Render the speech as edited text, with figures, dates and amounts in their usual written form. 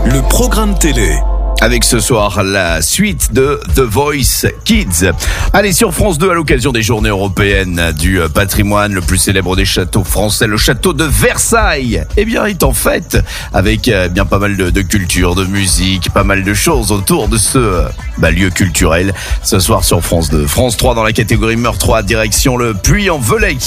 Le programme télé. Avec ce soir la suite de The Voice Kids. Allez, sur France 2, à l'occasion des journées européennes du patrimoine, le plus célèbre des châteaux français, le château de Versailles, eh bien, est en fête avec bien pas mal de culture, de musique, pas mal de choses autour de ce lieu culturel. Ce soir sur France 2. France 3 dans la catégorie meurtre 3, direction le Puy-en-Velay.